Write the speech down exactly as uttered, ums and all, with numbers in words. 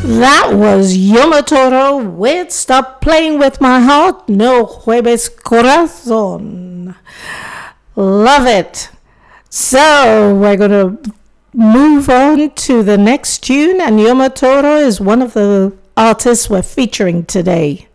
That was Yomotoro with Stop Playing With My Heart, No Jueves Corazon. Love it. So we're going to move on to the next tune, and Yomotoro is one of the artists we're featuring today.